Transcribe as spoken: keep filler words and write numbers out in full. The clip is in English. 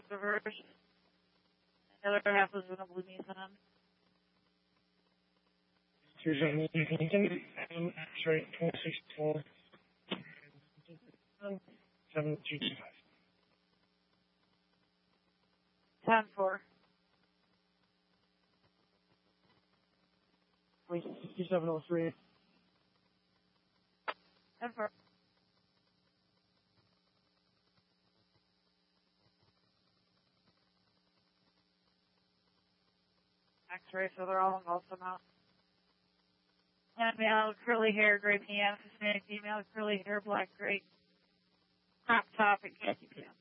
reverse. The other half was in a blue Nissan. two seven Lincoln, um, X-ray four six four, seven two two five. ten four. fifty-seven oh three. ten four. X-ray, so they're all involved somehow. And male, curly hair, gray pants, Hispanic female, curly hair, black, gray, crop top, and khaki pants.